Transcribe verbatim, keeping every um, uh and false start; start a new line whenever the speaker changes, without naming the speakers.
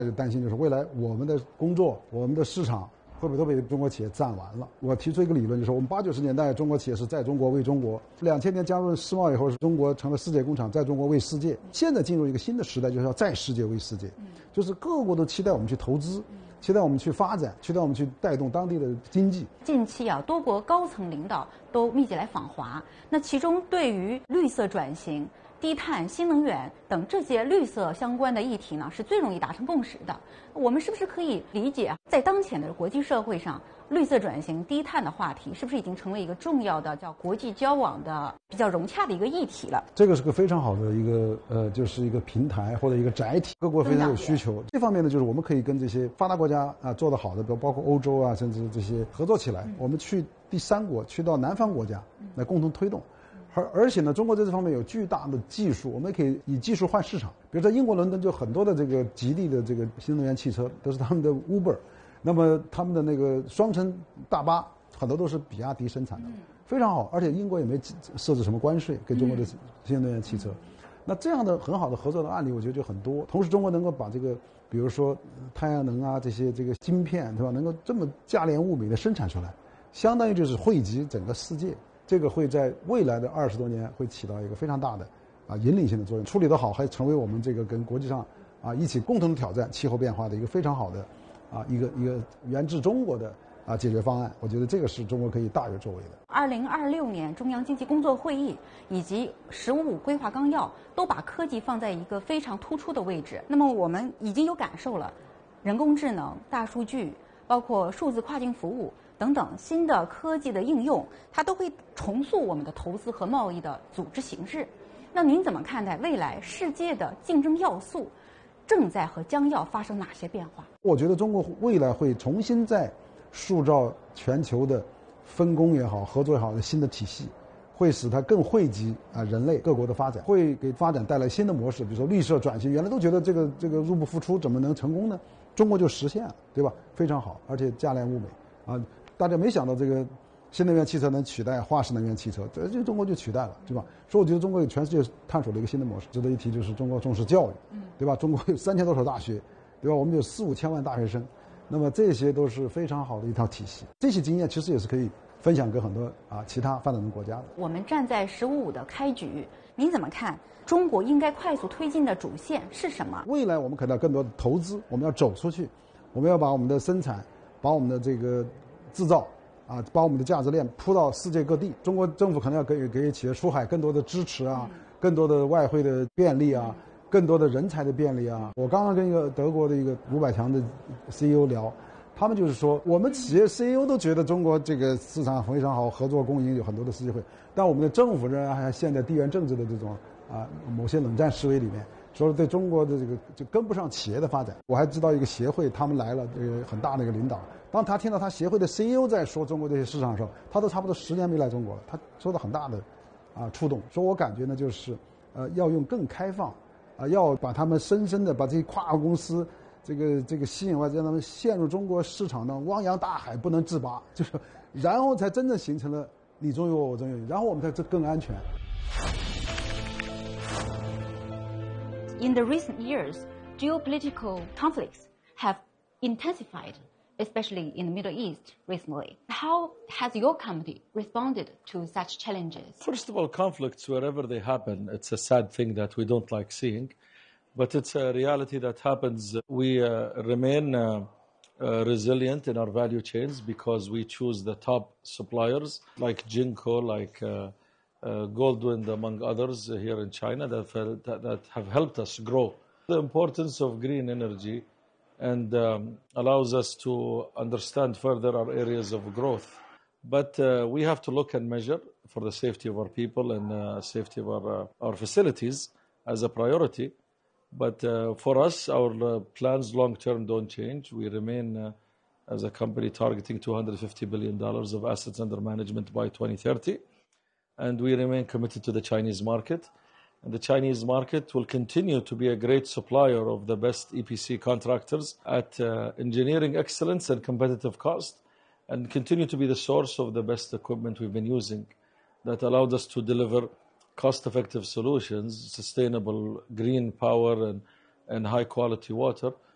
就担心就是未来我们的工作、我们的市场会不会都被中国企业占完了？我提出一个理论，就是我们八九十年代中国企业是在中国为中国，两千年加入世贸以后，是中国成了世界工厂，在中国为世界。现在进入一个新的时代，就是要在世界为世界，就是各国都期待我们去投资，期待我们去发展，期待我们去带动当地的经济。
近期啊，多国高层领导都密集来访华，那其中对于绿色转型、低碳、新能源等这些绿色相关的议题呢，是最容易达成共识的。我们是不是可以理解，在当前的国际社会上，绿色转型、低碳的话题是不是已经成为一个重要的叫国际交往的比较融洽的一个议题了？
这个是个非常好的一个呃，就是一个平台或者一个载体，各国非常有需求。这方面呢，就是我们可以跟这些发达国家啊做得好的，比如包括欧洲啊，甚至这些合作起来，我们去第三国，去到南方国家来共同推动。而而且呢，中国在这方面有巨大的技术，我们可以以技术换市场。比如在英国伦敦，就很多的这个吉利的这个新能源汽车都是他们的 Uber， 那么他们的那个双层大巴很多都是比亚迪生产的，非常好。而且英国也没设置什么关税给中国的新能源汽车。那这样的很好的合作的案例，我觉得就很多。同时，中国能够把这个，比如说太阳能啊这些这个晶片，对吧？能够这么价廉物美的生产出来，相当于就是惠及整个世界。这个会在未来的二十多年会起到一个非常大的啊引领性的作用，处理得好，还成为我们这个跟国际上啊一起共同挑战气候变化的一个非常好的啊一个一个源自中国的啊解决方案。我觉得这个是中国可以大有作为的。
二零二六年中央经济工作会议以及“十五五”规划纲要都把科技放在一个非常突出的位置。那么我们已经有感受了，人工智能、大数据，包括数字跨境服务等等新的科技的应用，它都会重塑我们的投资和贸易的组织形式。那您怎么看待未来世界的竞争要素正在和将要发生哪些变化？
我觉得中国未来会重新在塑造全球的分工也好、合作也好的新的体系，会使它更惠及啊人类各国的发展，会给发展带来新的模式。比如说绿色转型，原来都觉得这个这个入不敷出，怎么能成功呢？中国就实现了，对吧？非常好，而且价廉物美啊。大家没想到这个新能源汽车能取代化石能源汽车，这这中国就取代了，对吧？所以我觉得中国有全世界探索了一个新的模式。值得一提就是中国重视教育，对吧？中国有三千多所大学，对吧？我们有四五千万大学生，那么这些都是非常好的一套体系。这些经验其实也是可以分享给很多啊其他发展中国家的。
我们站在“十五五”的开局，您怎么看？中国应该快速推进的主线是什么？
未来我们可能要更多的投资，我们要走出去，我们要把我们的生产，把我们的这个制造啊，把我们的价值链铺到世界各地。中国政府可能要给予给予企业出海更多的支持啊，更多的外汇的便利啊，更多的人才的便利啊。我刚刚跟一个德国的一个五百强的 C E O 聊，他们就是说，我们企业 C E O 都觉得中国这个市场非常好，合作共赢有很多的机会，但我们的政府仍然还陷在地缘政治的这种啊某些冷战思维里面。所以对中国的这个就跟不上企业的发展。我还知道一个协会，他们来了，这个很大的一个领导。当他听到他协会的 C E O 在说中国这些市场的时候，他都差不多十年没来中国了。他受到很大的啊触动。所以我感觉呢，就是呃要用更开放啊，要把他们深深的把这些跨国公司这个这个吸引外，让他们陷入中国市场的汪洋大海不能自拔，就是然后才真正形成了你中有我，我中有你，然后我们才这更安全。
In the recent years, geopolitical conflicts have intensified, especially in the Middle East recently. How has your company responded to such challenges?
First of all, conflicts, wherever they happen, it's a sad thing that we don't like seeing, but it's a reality that happens. We uh, remain uh, uh, resilient in our value chains because we choose the top suppliers like Jinko, like uh, Uh, Goldwind, among others uh, here in China, that, uh, that, that have helped us grow. The importance of green energy and um, allows us to understand further our areas of growth. But uh, we have to look and measure for the safety of our people and uh, safety of our, uh, our facilities as a priority. But uh, for us, our uh, plans long-term don't change. We remain, uh, as a company, targeting two hundred fifty billion dollars of assets under management by twenty thirty. And we remain committed to the Chinese market. And the Chinese market will continue to be a great supplier of the best E P C contractors at uh, engineering excellence and competitive cost, and continue to be the source of the best equipment we've been using that allowed us to deliver cost-effective solutions, sustainable green power and, and high-quality water